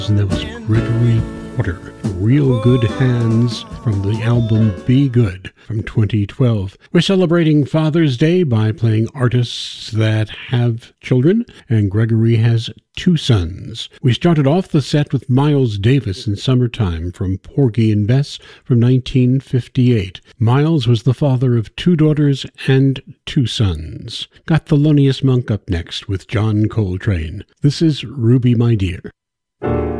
And that was Gregory Porter, Real Good Hands, from the album Be Good from 2012. We're celebrating Father's Day by playing artists that have children, and Gregory has 2 sons. We started off the set with Miles Davis in Summertime from Porgy and Bess from 1958. Miles was the father of 2 daughters and 2 sons. Got Thelonious Monk up next with John Coltrane. This is Ruby, My Dear.